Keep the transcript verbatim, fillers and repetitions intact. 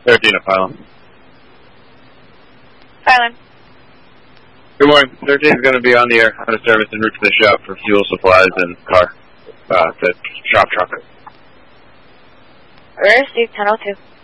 thirteen at Phylum. Phylum. Good morning. thirteen is going to be on the air, out of service en route to the shop for fuel supplies and car. Uh, the shop truck. Received ten oh two.